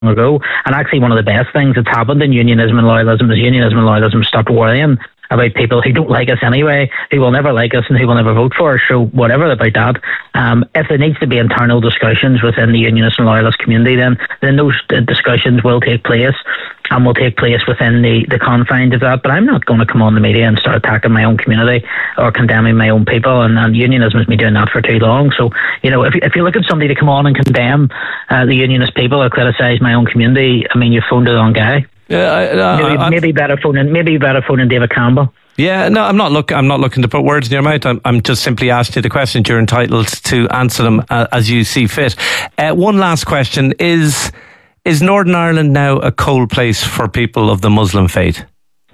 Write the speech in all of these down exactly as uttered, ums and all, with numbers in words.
ago. And actually one of the best things that's happened in unionism and loyalism is unionism and loyalism stopped worrying about people who don't like us anyway, who will never like us and who will never vote for us. So whatever about that. Um, if there needs to be internal discussions within the unionist and loyalist community, then then those discussions will take place and will take place within the, the confines of that. But I'm not going to come on the media and start attacking my own community or condemning my own people. And, and unionism has been doing that for too long. So, you know, if, if you're looking for somebody to come on and condemn uh, the unionist people or criticise my own community, I mean, you've phoned the wrong guy. Yeah, uh, maybe, I, maybe better phoning, maybe better phoning David Campbell. Yeah, no, I'm not look. I'm not looking to put words in your mouth. I'm, I'm just simply asking you the questions. You're entitled to answer them uh, as you see fit. Uh, one last question: Is is Northern Ireland now a cold place for people of the Muslim faith?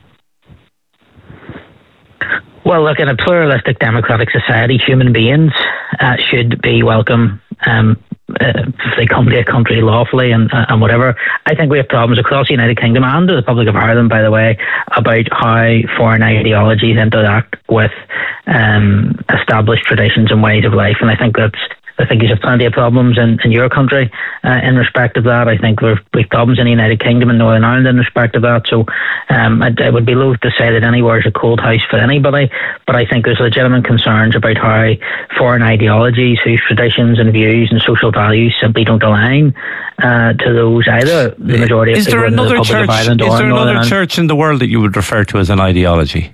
Well, look, in a pluralistic democratic society, human beings uh, should be welcome. Um, Uh, if they come to a country lawfully and uh, and whatever. I think we have problems across the United Kingdom and the Republic of Ireland, by the way, about how foreign ideologies interact with um, established traditions and ways of life. And I think that's I think you have plenty of problems in, in your country uh, in respect of that. I think we've, we've problems in the United Kingdom and Northern Ireland in respect of that. So um, I, I would be loath to say that anywhere is a cold house for anybody, but I think there's legitimate concerns about how foreign ideologies whose traditions and views and social values simply don't align uh, to those either the majority of is people there in the another Republic church, of Ireland or Is there Northern another Ireland. church in the world that you would refer to as an ideology?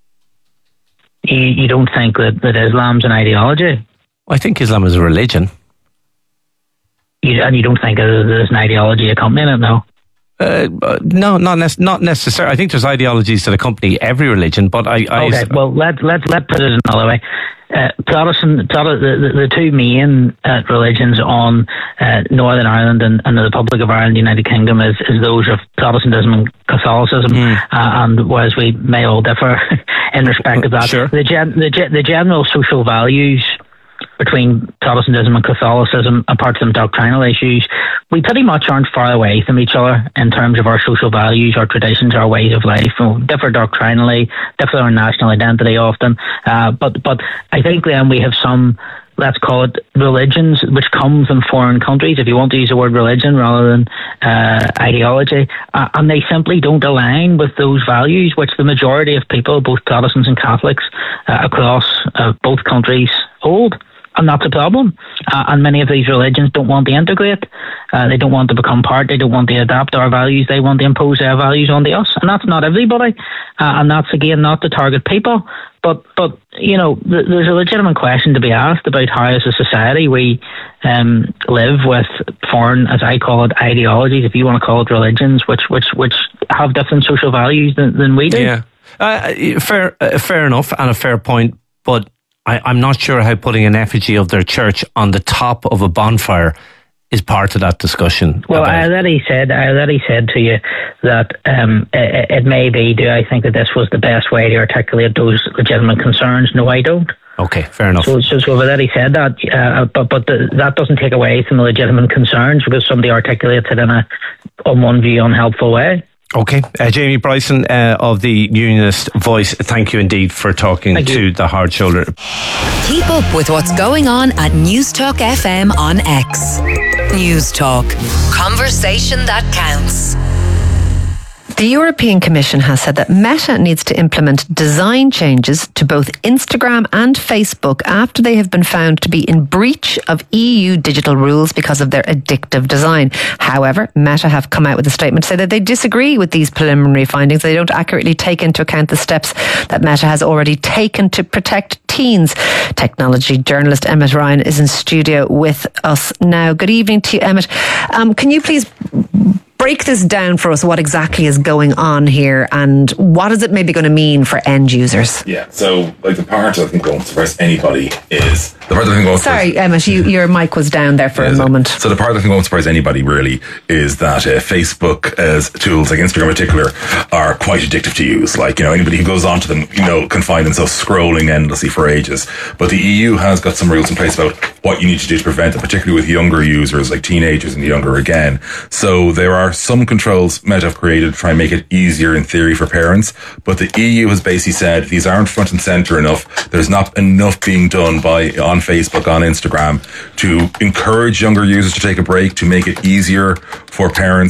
You, you don't think that, that Islam's an ideology? I think Islam is a religion. You, and you don't think there's an ideology accompanying it, no? Uh, no, not ne- not necessarily. I think there's ideologies that accompany every religion, but I... I okay, well, let let let put it another way. Uh, Protestant, the, the, the two main uh, religions on uh, Northern Ireland and, and the Republic of Ireland, United Kingdom, is, is those of Protestantism and Catholicism. Mm. Uh, and whereas we may all differ in respect of that, sure. the, gen, the, the general social values between Protestantism and Catholicism, apart from doctrinal issues, we pretty much aren't far away from each other in terms of our social values, our traditions, our ways of life. We differ doctrinally, differ our national identity often, uh, but but I think then we have some, let's call it religions, which come from foreign countries, if you want to use the word religion rather than uh, ideology, uh, and they simply don't align with those values which the majority of people, both Protestants and Catholics, uh, across uh, both countries hold. And that's a problem. Uh, and many of these religions don't want to integrate. Uh, they don't want to become part. They don't want to adapt our values. They want to impose their values onto us. And that's not everybody. Uh, and that's, again, not to target people. But, but you know, th- there's a legitimate question to be asked about how, as a society, we um, live with foreign, as I call it, ideologies, if you want to call it religions, which which which have different social values than, than we do. Yeah, uh, fair, uh, fair enough, and a fair point. But I, I'm not sure how putting an effigy of their church on the top of a bonfire is part of that discussion. Well, I already said, I already said to you that um, it, it may be, do I think that this was the best way to articulate those legitimate concerns? No, I don't. Okay, fair enough. So, so, so I've already said that, uh, but but the, that doesn't take away from the legitimate concerns because somebody articulates it in a, on one view, unhelpful way. Okay. Uh, Jamie Bryson uh, of the Unionist Voice, thank you indeed for talking thank to you. The Hard Shoulder. Keep up with what's going on at Newstalk F M on X. Newstalk. Conversation that counts. The European Commission has said that Meta needs to implement design changes to both Instagram and Facebook after they have been found to be in breach of E U digital rules because of their addictive design. However, Meta have come out with a statement to say that they disagree with these preliminary findings. They don't accurately take into account the steps that Meta has already taken to protect teens. Technology journalist Emmett Ryan is in studio with us now. Good evening to you, Emmett. Um, can you please break this down for us, what exactly is going on here and what is it maybe going to mean for end users? Yeah, so like the part I think won't surprise anybody is the part I think won't Sorry, surprise, Emmett, you, your mic was down there for yeah, a so, moment. So the part I think won't surprise anybody really is that uh, Facebook as tools like Instagram in particular are quite addictive to use. Like, you know, anybody who goes onto them, you know, can find themselves scrolling endlessly for ages. But the E U has got some rules in place about what you need to do to prevent it, particularly with younger users, like teenagers and younger again. So there are are some controls Meta have created to try and make it easier in theory for parents, but the E U has basically said these aren't front and center enough. There's not enough being done by on Facebook, on Instagram, to encourage younger users to take a break, to make it easier for parents